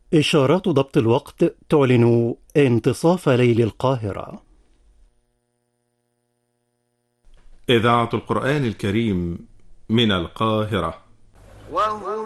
إشارات ضبط الوقت تعلن انتصاف ليل القاهرة. إذاعة القرآن الكريم من القاهرة.